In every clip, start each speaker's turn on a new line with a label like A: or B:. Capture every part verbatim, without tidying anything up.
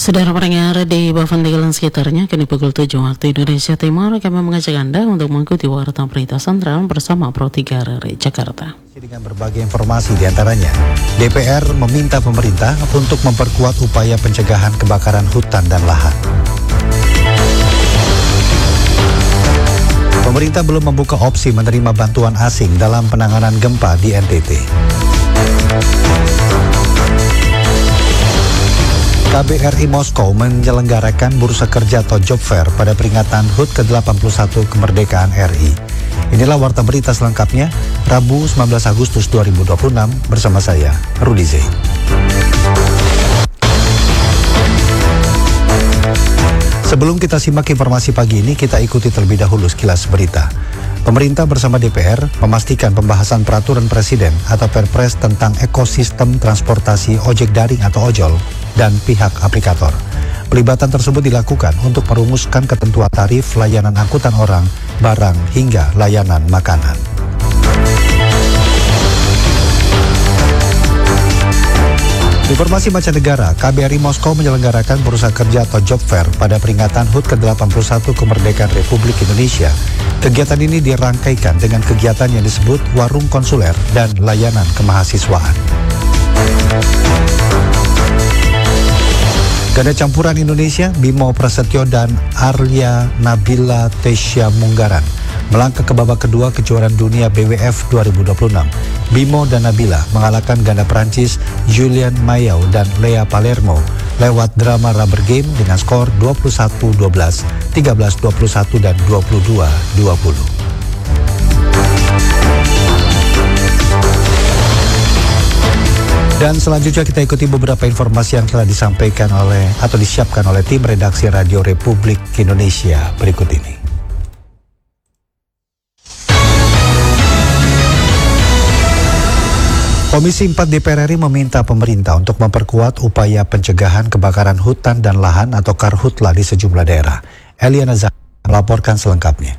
A: Saudara pendengar di Bavan sekitarnya, kini pukul tujuh waktu Indonesia Timur, kami mengajak Anda untuk mengikuti Warta Berita Sentral bersama Pro tiga R R I Jakarta.
B: Dengan berbagai informasi diantaranya, D P R meminta pemerintah untuk memperkuat upaya pencegahan kebakaran hutan dan lahan. Pemerintah belum membuka opsi menerima bantuan asing dalam penanganan gempa di N T T. K B R I Moskow menyelenggarakan bursa kerja atau job fair pada peringatan H U T ke delapan puluh satu kemerdekaan R I. Inilah warta berita selengkapnya, Rabu sembilan belas Agustus dua ribu dua puluh enam bersama saya, Rudi Zain. Sebelum kita simak informasi pagi ini, kita ikuti terlebih dahulu sekilas berita. Pemerintah bersama D P R memastikan pembahasan peraturan presiden atau Perpres tentang ekosistem transportasi ojek daring atau ojol dan pihak aplikator. Pelibatan tersebut dilakukan untuk merumuskan ketentuan tarif layanan angkutan orang, barang, hingga layanan makanan. Informasi mancanegara, K B R I Moskow menyelenggarakan bursa kerja atau job fair pada peringatan H U T ke delapan puluh satu kemerdekaan Republik Indonesia. Kegiatan ini dirangkaikan dengan kegiatan yang disebut warung konsuler dan layanan kemahasiswaan. Ganda campuran Indonesia, Bimo Prasetyo dan Arya Nabila Tesya Munggaran melangkah ke babak kedua kejuaraan dunia B W F dua ribu dua puluh enam. Bimo dan Nabila mengalahkan ganda Prancis Julien Mayau dan Lea Palermo lewat drama rubber game dengan skor dua puluh satu dua belas, tiga belas dua puluh satu dan dua puluh dua dua puluh. Dan selanjutnya kita ikuti beberapa informasi yang telah disampaikan oleh atau disiapkan oleh tim redaksi Radio Republik Indonesia berikut ini. Komisi empat D P R R I meminta pemerintah untuk memperkuat upaya pencegahan kebakaran hutan dan lahan atau Karhutla di sejumlah daerah. Eliana Zahra melaporkan selengkapnya.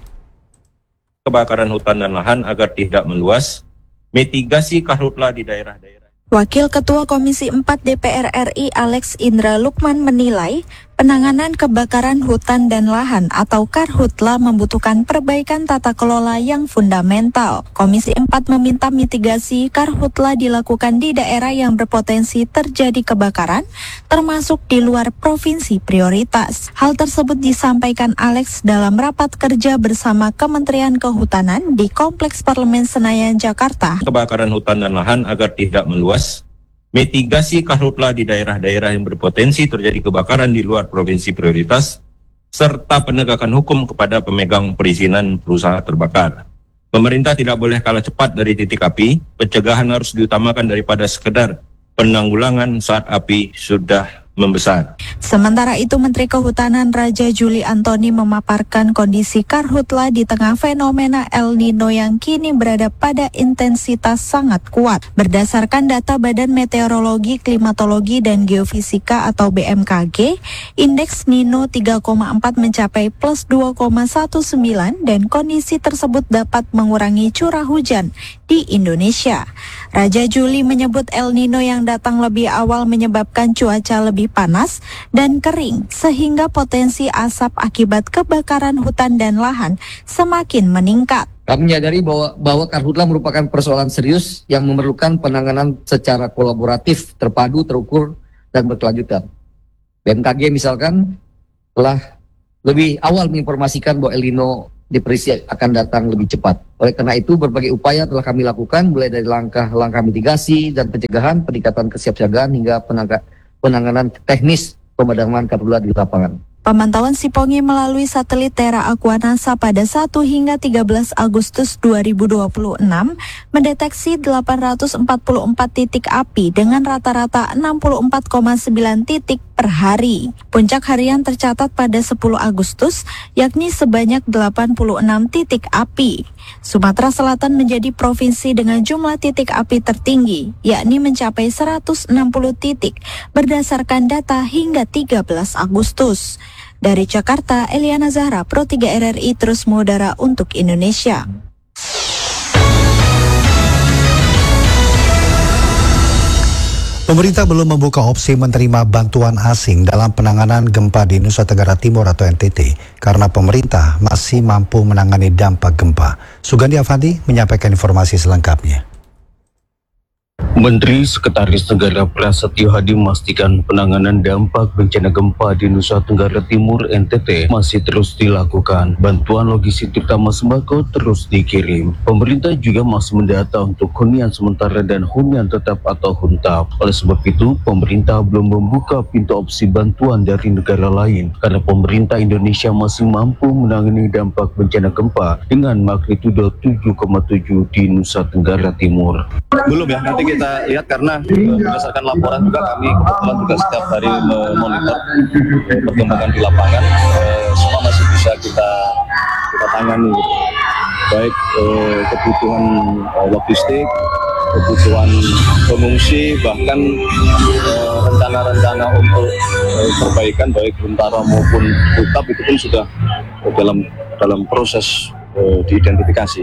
C: Kebakaran hutan dan lahan agar tidak meluas, mitigasi Karhutla di daerah-daerah.
D: Wakil Ketua Komisi empat D P R R I Alex Indra Lukman menilai penanganan kebakaran hutan dan lahan atau Karhutla membutuhkan perbaikan tata kelola yang fundamental. Komisi empat meminta mitigasi Karhutla dilakukan di daerah yang berpotensi terjadi kebakaran, termasuk di luar provinsi prioritas. Hal tersebut disampaikan Alex dalam rapat kerja bersama Kementerian Kehutanan di Kompleks Parlemen Senayan, Jakarta.
C: Kebakaran hutan dan lahan agar tidak meluas, mitigasi Karhutla di daerah-daerah yang berpotensi terjadi kebakaran di luar provinsi prioritas, serta penegakan hukum kepada pemegang perizinan perusahaan terbakar. Pemerintah tidak boleh kalah cepat dari titik api, pencegahan harus diutamakan daripada sekedar penanggulangan saat api sudah membesar.
D: Sementara itu, Menteri Kehutanan Raja Juli Antoni memaparkan kondisi Karhutla di tengah fenomena El Nino yang kini berada pada intensitas sangat kuat. Berdasarkan data Badan Meteorologi, Klimatologi, dan Geofisika atau B M K G, indeks Nino tiga koma empat mencapai plus dua koma sembilan belas dan kondisi tersebut dapat mengurangi curah hujan di Indonesia. Raja Juli menyebut El Nino yang datang lebih awal menyebabkan cuaca lebih panas dan kering sehingga potensi asap akibat kebakaran hutan dan lahan semakin meningkat.
E: Kami menyadari bahwa, bahwa Karhutla merupakan persoalan serius yang memerlukan penanganan secara kolaboratif, terpadu, terukur, dan berkelanjutan. B M K G misalkan telah lebih awal menginformasikan bahwa El Nino diprediksi akan datang lebih cepat. Oleh karena itu, berbagai upaya telah kami lakukan, mulai dari langkah-langkah mitigasi dan pencegahan, peningkatan kesiapsiagaan, hingga penangga, penanganan teknis pemadaman Karhutla di lapangan.
D: Pemantauan Sipongi melalui satelit Terra Aquanasa pada satu hingga tiga belas Agustus dua ribu dua puluh enam mendeteksi delapan ratus empat puluh empat titik api dengan rata-rata enam puluh empat koma sembilan titik per hari. Puncak harian tercatat pada sepuluh Agustus, yakni sebanyak delapan puluh enam titik api. Sumatera Selatan menjadi provinsi dengan jumlah titik api tertinggi, yakni mencapai seratus enam puluh titik berdasarkan data hingga tiga belas Agustus. Dari Jakarta, Eliana Zahra, Pro tiga R R I terus mengudara untuk Indonesia.
B: Pemerintah belum membuka opsi menerima bantuan asing dalam penanganan gempa di Nusa Tenggara Timur atau N T T karena pemerintah masih mampu menangani dampak gempa. Sugandi Avandi menyampaikan informasi selengkapnya.
F: Menteri Sekretaris Negara Prasetyo Hadi memastikan penanganan dampak bencana gempa di Nusa Tenggara Timur N T T masih terus dilakukan. Bantuan logistik terutama sembako terus dikirim. Pemerintah juga masih mendata untuk hunian sementara dan hunian tetap atau huntap. Oleh sebab itu, pemerintah belum membuka pintu opsi bantuan dari negara lain karena pemerintah Indonesia masih mampu menangani dampak bencana gempa dengan magnitudo tujuh koma tujuh di Nusa Tenggara Timur.
G: Belum ya, nanti kita lihat karena berdasarkan laporan juga kami kebetulan juga setiap hari memonitor perkembangan di lapangan, eh, semua masih bisa kita kita tangani gitu. Baik eh, kebutuhan eh, logistik, kebutuhan pengungsi, bahkan eh, rencana-rencana untuk eh, perbaikan baik Huntara maupun Huntap itu pun sudah eh, dalam dalam proses eh, diidentifikasi.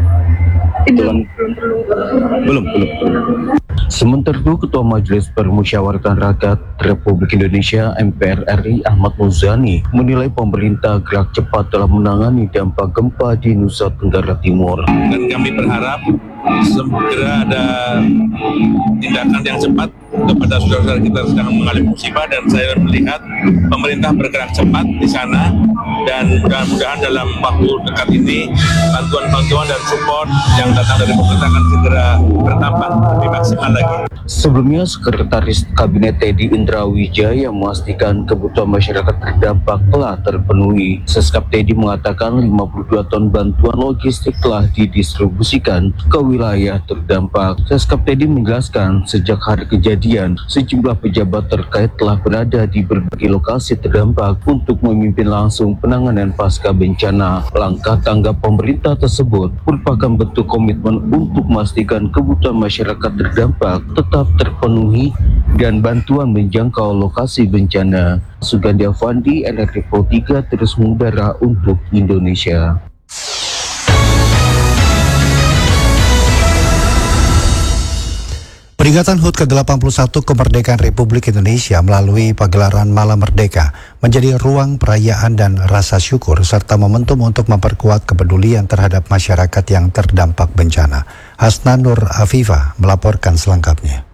G: Belum, belum, belum, belum.
F: Sementara itu, Ketua Majelis Permusyawaratan Rakyat Republik Indonesia M P R R I Ahmad Muzani menilai pemerintah gerak cepat dalam menangani dampak gempa di Nusa Tenggara Timur.
C: Dan kami berharap segera ada tindakan yang cepat kepada saudara-saudara kita yang sedang mengalami musibah, dan saya melihat pemerintah bergerak cepat di sana, dan mudah-mudahan dalam waktu dekat ini bantuan-bantuan dan support yang datang dari pemerintah akan segera bertambah lebih maksimal lagi.
F: Sebelumnya, Sekretaris Kabinet Teddy Indra Wijaya memastikan kebutuhan masyarakat terdampak telah terpenuhi. Seskap Teddy mengatakan lima puluh dua ton bantuan logistik telah didistribusikan ke wilayah terdampak. Seskap Teddy menjelaskan sejak hari kejadian, sejumlah pejabat terkait telah berada di berbagai lokasi terdampak untuk memimpin langsung penanganan pasca bencana. Langkah tanggap pemerintah tersebut merupakan bentuk komitmen untuk memastikan kebutuhan masyarakat terdampak tetap terpenuhi dan bantuan menjangkau lokasi bencana. Sugandi Avandi, N R T tiga terus mengudara untuk Indonesia.
B: Peringatan H U T ke delapan puluh satu kemerdekaan Republik Indonesia melalui pagelaran Malam Merdeka menjadi ruang perayaan dan rasa syukur serta momentum untuk memperkuat kepedulian terhadap masyarakat yang terdampak bencana. Hasna Nur Afifah melaporkan selengkapnya.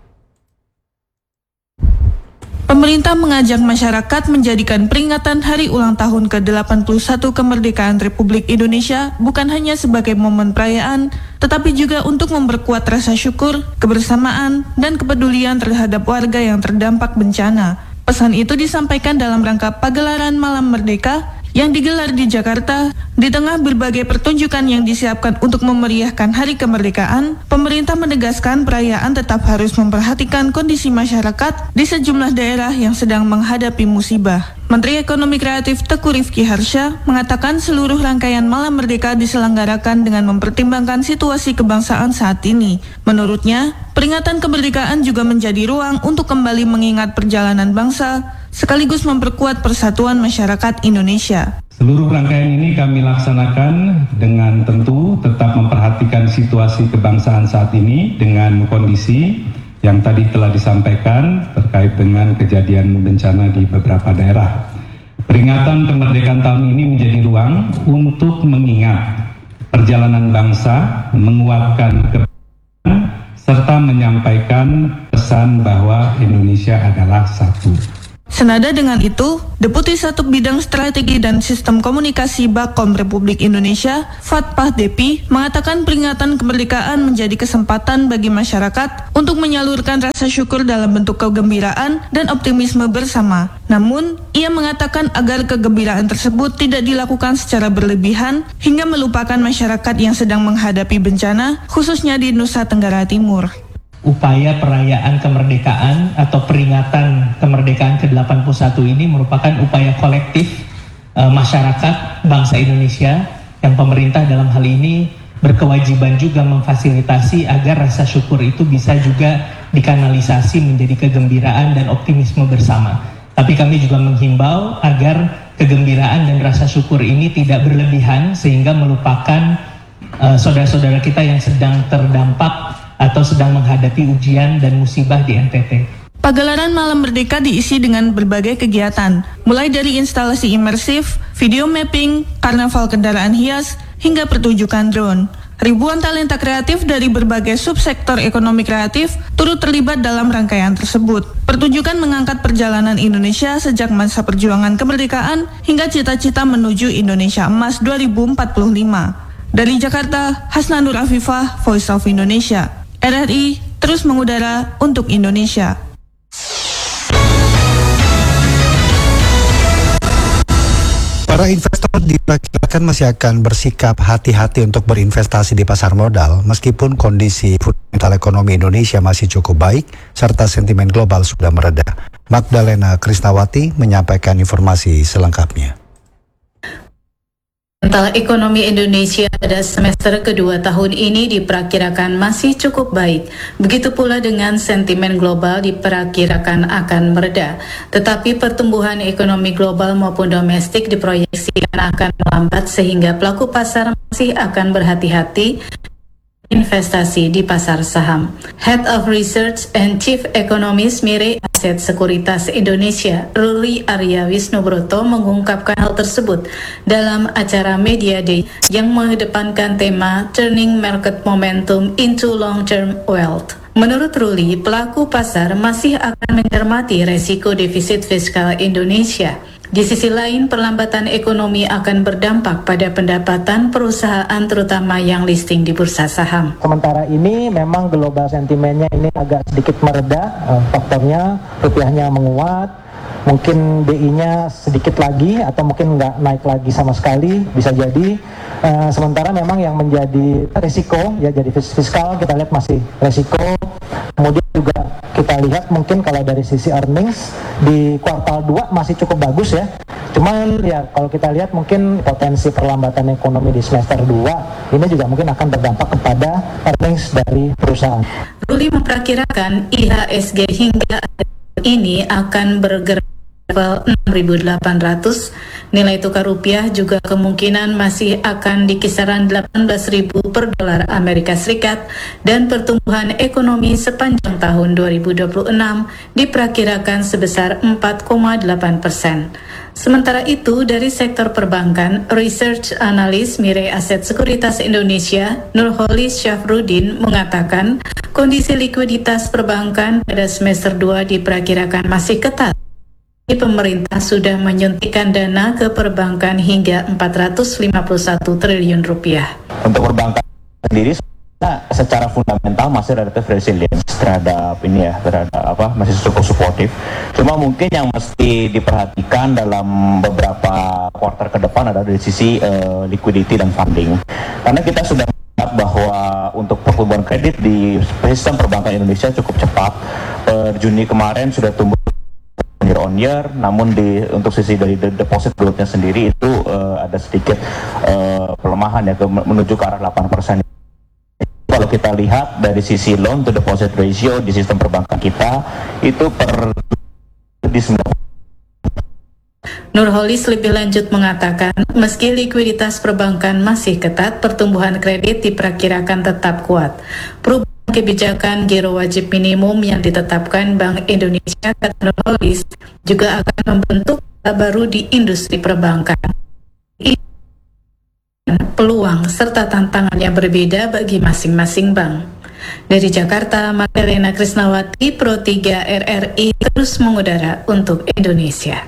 H: Pemerintah mengajak masyarakat menjadikan peringatan Hari Ulang Tahun ke delapan puluh satu Kemerdekaan Republik Indonesia bukan hanya sebagai momen perayaan, tetapi juga untuk memperkuat rasa syukur, kebersamaan, dan kepedulian terhadap warga yang terdampak bencana. Pesan itu disampaikan dalam rangka pagelaran Malam Merdeka yang digelar di Jakarta. Di tengah berbagai pertunjukan yang disiapkan untuk memeriahkan Hari Kemerdekaan, pemerintah menegaskan perayaan tetap harus memperhatikan kondisi masyarakat di sejumlah daerah yang sedang menghadapi musibah. Menteri Ekonomi Kreatif Teuku Rifki Harsha mengatakan seluruh rangkaian Malam Merdeka diselenggarakan dengan mempertimbangkan situasi kebangsaan saat ini. Menurutnya, peringatan kemerdekaan juga menjadi ruang untuk kembali mengingat perjalanan bangsa, sekaligus memperkuat persatuan masyarakat Indonesia.
I: Seluruh rangkaian ini kami laksanakan dengan tentu tetap memperhatikan situasi kebangsaan saat ini dengan kondisi yang tadi telah disampaikan terkait dengan kejadian bencana di beberapa daerah. Peringatan kemerdekaan tahun ini menjadi ruang untuk mengingat perjalanan bangsa, menguatkan kebersamaan, serta menyampaikan pesan bahwa Indonesia adalah satu.
H: Senada dengan itu, Deputi satu Bidang Strategi dan Sistem Komunikasi Bakom Republik Indonesia, Fatpah Depi, mengatakan peringatan kemerdekaan menjadi kesempatan bagi masyarakat untuk menyalurkan rasa syukur dalam bentuk kegembiraan dan optimisme bersama. Namun, ia mengatakan agar kegembiraan tersebut tidak dilakukan secara berlebihan hingga melupakan masyarakat yang sedang menghadapi bencana, khususnya di Nusa Tenggara Timur.
J: Upaya perayaan kemerdekaan atau peringatan kemerdekaan ke delapan puluh satu ini merupakan upaya kolektif e, masyarakat bangsa Indonesia yang pemerintah dalam hal ini berkewajiban juga memfasilitasi agar rasa syukur itu bisa juga dikanalisasi menjadi kegembiraan dan optimisme bersama. Tapi kami juga menghimbau agar kegembiraan dan rasa syukur ini tidak berlebihan sehingga melupakan e, saudara-saudara kita yang sedang terdampak atau sedang menghadapi ujian dan musibah di N T T.
H: Pagelaran Malam Merdeka diisi dengan berbagai kegiatan, mulai dari instalasi imersif, video mapping, karnaval kendaraan hias, hingga pertunjukan drone. Ribuan talenta kreatif dari berbagai subsektor ekonomi kreatif turut terlibat dalam rangkaian tersebut. Pertunjukan mengangkat perjalanan Indonesia sejak masa perjuangan kemerdekaan hingga cita-cita menuju Indonesia Emas dua ribu empat puluh lima. Dari Jakarta, Hasna Nur Afifah, Voice of Indonesia. R R I terus mengudara untuk Indonesia.
B: Para investor diperkirakan masih akan bersikap hati-hati untuk berinvestasi di pasar modal meskipun kondisi fundamental ekonomi Indonesia masih cukup baik serta sentimen global sudah mereda. Magdalena Krisnawati menyampaikan informasi selengkapnya.
K: Fundamental ekonomi Indonesia pada semester kedua tahun ini diperkirakan masih cukup baik. Begitu pula dengan sentimen global diperkirakan akan mereda. Tetapi pertumbuhan ekonomi global maupun domestik diproyeksikan akan melambat sehingga pelaku pasar masih akan berhati-hati investasi di pasar saham. Head of Research and Chief Economist Mirae Asset Sekuritas Indonesia, Ruli Arya Wisnubroto mengungkapkan hal tersebut dalam acara Media Day yang mengedepankan tema Turning Market Momentum into Long-Term Wealth. Menurut Ruli, pelaku pasar masih akan mencermati resiko defisit fiskal Indonesia. Di sisi lain, perlambatan ekonomi akan berdampak pada pendapatan perusahaan terutama yang listing di bursa saham.
L: Sementara ini memang global sentimennya ini agak sedikit mereda, faktornya rupiahnya menguat, mungkin B I-nya sedikit lagi atau mungkin nggak naik lagi sama sekali, bisa jadi. Uh, sementara memang yang menjadi risiko ya jadi fiskal kita lihat masih risiko. Kemudian juga kita lihat mungkin kalau dari sisi earnings di kuartal dua masih cukup bagus ya. Cuman ya kalau kita lihat mungkin potensi perlambatan ekonomi di semester dua ini juga mungkin akan berdampak kepada earnings dari perusahaan.
K: Ruli memperkirakan I H S G hingga ini akan bergerak level enam ribu delapan ratus. Nilai tukar rupiah juga kemungkinan masih akan di kisaran delapan belas ribu per dolar Amerika Serikat dan pertumbuhan ekonomi sepanjang tahun dua ribu dua puluh enam diperkirakan sebesar empat koma delapan persen. Sementara itu, dari sektor perbankan, Research Analis Mirae Asset Sekuritas Indonesia, Nurholis Syafruddin mengatakan kondisi likuiditas perbankan pada semester dua diperkirakan masih ketat. Pemerintah sudah menyuntikkan dana ke perbankan hingga empat ratus lima puluh satu triliun rupiah.
M: Untuk perbankan sendiri secara fundamental masih relatif resilient terhadap ini ya, terhadap apa masih cukup suportif. Cuma mungkin yang mesti diperhatikan dalam beberapa kuartal ke depan adalah dari sisi uh, liquidity dan funding. Karena kita sudah melihat bahwa untuk pertumbuhan kredit di sistem perbankan Indonesia cukup cepat. Per Juni kemarin sudah tumbuh year on year, namun di untuk sisi dari deposit growth-nya sendiri itu uh, ada sedikit uh, pelemahan ya ke, menuju ke arah delapan persen. Kalau kita lihat dari sisi loan to deposit ratio di sistem perbankan kita itu per di sembilan.
K: Nurholis lebih lanjut mengatakan, meski likuiditas perbankan masih ketat, pertumbuhan kredit diperkirakan tetap kuat. Perubahan kebijakan giro wajib minimum yang ditetapkan Bank Indonesia, kata Nurholis, juga akan membentuk baru di industri perbankan. Ini peluang serta tantangan yang berbeda bagi masing-masing bank. Dari Jakarta, Magdalena Krisnawati, Pro tiga R R I terus mengudara untuk Indonesia.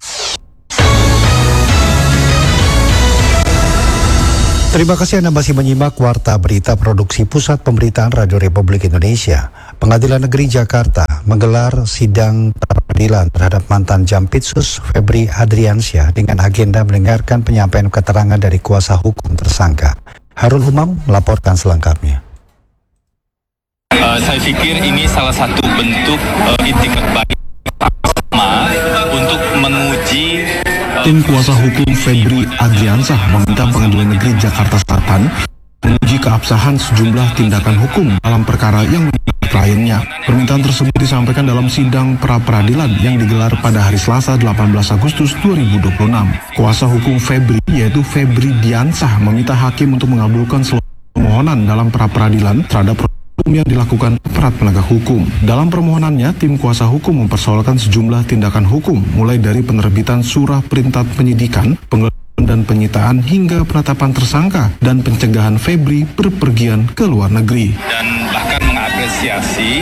B: Terima kasih Anda masih menyimak Warta Berita Produksi Pusat Pemberitaan Radio Republik Indonesia. Pengadilan Negeri Jakarta menggelar sidang peradilan terhadap mantan Jampitsus Febri Adriansyah dengan agenda mendengarkan penyampaian keterangan dari kuasa hukum tersangka. Harun Humam melaporkan selengkapnya.
N: Uh, saya pikir ini salah satu bentuk uh, itikat baik pertama untuk menguji.
O: Tim kuasa hukum Febri Adriansyah meminta Pengadilan Negeri Jakarta Selatan menguji keabsahan sejumlah tindakan hukum dalam perkara yang menimpa kliennya. Permintaan tersebut disampaikan dalam sidang pra-peradilan yang digelar pada hari Selasa delapan belas Agustus dua ribu dua puluh enam. Kuasa hukum Febri, yaitu Febri Diansyah, meminta hakim untuk mengabulkan seluruh permohonan dalam pra-peradilan terhadap hukum yang dilakukan aparat penegak hukum. Dalam permohonannya, tim kuasa hukum mempersoalkan sejumlah tindakan hukum, mulai dari penerbitan surah perintah penyidikan, penggeledahan dan penyitaan hingga penetapan tersangka dan pencegahan Febri berpergian ke luar negeri.
N: Dan bahkan mengapresiasi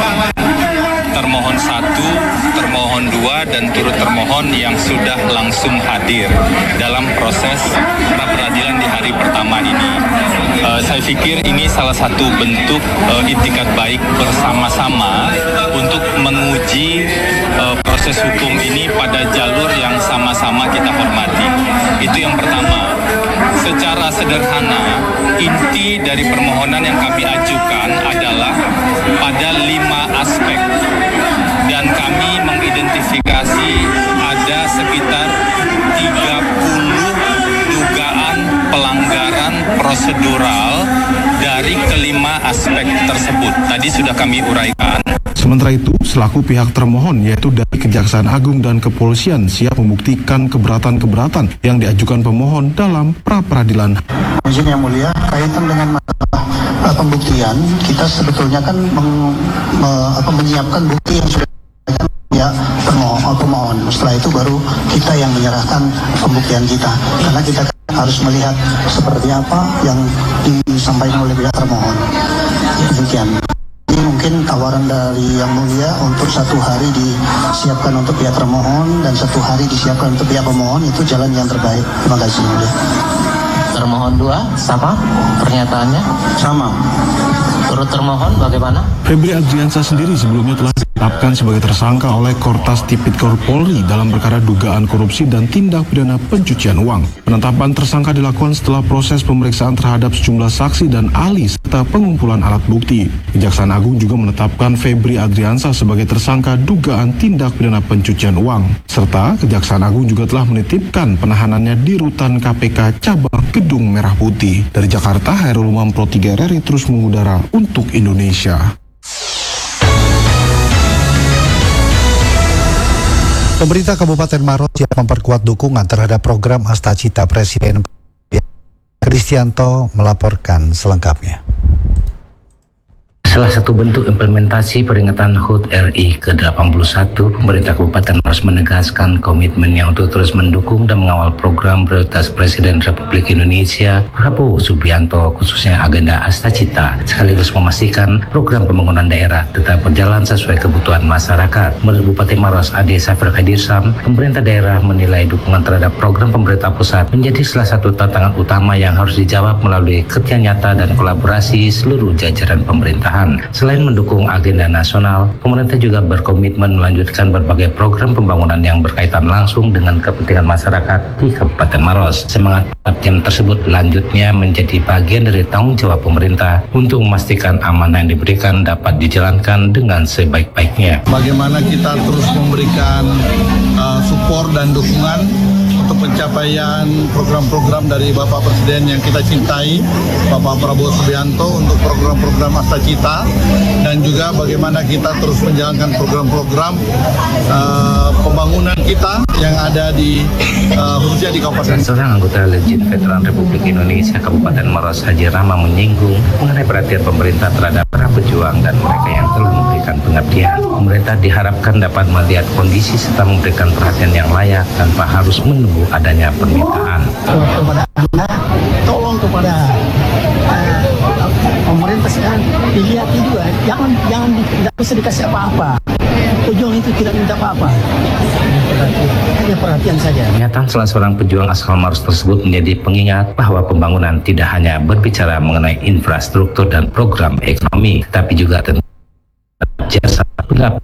N: termohon satu, termohon dua, dan turut termohon yang sudah langsung hadir dalam proses pra peradilan di hari pertama ini. Uh, saya pikir ini salah satu bentuk uh, itikat baik bersama-sama untuk menguji uh, proses hukum ini pada jalur yang sama-sama kita hormati. Itu yang pertama. Secara sederhana, inti dari permohonan yang kami ajukan adalah pada lima aspek. Dan kami mengidentifikasi ada sekitar tiga puluh dugaan pelanggaran prosedural dari kelima aspek tersebut. Tadi sudah kami uraikan.
O: Sementara itu, selaku pihak termohon yaitu dari Kejaksaan Agung dan Kepolisian siap membuktikan keberatan-keberatan yang diajukan pemohon dalam pra-peradilan.
P: Izin yang mulia, kaitan dengan masalah uh, pembuktian, kita sebetulnya kan meng, me, apa, menyiapkan bukti yang sudah ya pemohon, pemohon. Setelah itu baru kita yang menyerahkan pembuktian kita, karena kita harus melihat seperti apa yang disampaikan oleh pihak termohon. Demikian. Ini mungkin tawaran dari Yang Mulia untuk satu hari disiapkan untuk pihak termohon dan satu hari disiapkan untuk pihak pemohon, itu jalan yang terbaik. Terima kasih, Mulia.
Q: Termohon dua, sama pernyataannya?
P: Sama.
Q: Turut termohon bagaimana?
O: Febri Adriansyah sendiri sebelumnya telah ditetapkan sebagai tersangka oleh Kortas Tipikor Polri dalam perkara dugaan korupsi dan tindak pidana pencucian uang. Penetapan tersangka dilakukan setelah proses pemeriksaan terhadap sejumlah saksi dan ahli serta pengumpulan alat bukti. Kejaksaan Agung juga menetapkan Febri Adriansyah sebagai tersangka dugaan tindak pidana pencucian uang. Serta Kejaksaan Agung juga telah menitipkan penahanannya di rutan K P K cabang Gedung Merah Putih. Dari Jakarta, Hairul Umam Pro tiga R R I terus mengudara untuk Indonesia.
B: Pemerintah Kabupaten Maros siap memperkuat dukungan terhadap program Astacita Presiden. Kristianto melaporkan selengkapnya.
R: Salah satu bentuk implementasi peringatan H U T R I ke delapan puluh satu, pemerintah Kabupaten Maros menegaskan komitmennya untuk terus mendukung dan mengawal program prioritas Presiden Republik Indonesia Prabowo Subianto, khususnya agenda Astacita, sekaligus memastikan program pembangunan daerah tetap berjalan sesuai kebutuhan masyarakat. Menurut Bupati Maros Ade Safir Khadirsam, pemerintah daerah menilai dukungan terhadap program pemerintah pusat menjadi salah satu tantangan utama yang harus dijawab melalui kerja nyata dan kolaborasi seluruh jajaran pemerintahan. Selain mendukung agenda nasional, pemerintah juga berkomitmen melanjutkan berbagai program pembangunan yang berkaitan langsung dengan kepentingan masyarakat di Kabupaten Maros. Semangat pengabdian tersebut lanjutnya menjadi bagian dari tanggung jawab pemerintah untuk memastikan amanah yang diberikan dapat dijalankan dengan sebaik-baiknya.
S: Bagaimana kita terus memberikan uh, support dan dukungan untuk pencapaian program-program dari Bapak Presiden yang kita cintai, Bapak Prabowo Subianto, untuk program-program Astacita, dan juga bagaimana kita terus menjalankan program-program uh, pembangunan kita yang ada di uh, khususnya di Kabupaten.
R: Seorang anggota Legend Veteran Republik Indonesia Kabupaten Maros, Haji Rama, menyinggung mengenai perhatian pemerintah terhadap para pejuang dan mereka yang telah memberikan pengabdian. Pemerintah diharapkan dapat melihat kondisi serta memberikan perhatian yang layak tanpa harus menunggu adanya permintaan.
P: Kepada Anda, tolong kepada uh, pemerintah sekarang dilihat juga, jangan jangan tidak bisa dikasih apa-apa. Pejuang itu tidak minta apa-apa, hanya perhatian saja.
R: Pernyataan salah seorang pejuang asal Maros tersebut menjadi pengingat bahwa pembangunan tidak hanya berbicara mengenai infrastruktur dan program ekonomi, tapi juga tentang jasa pengabdian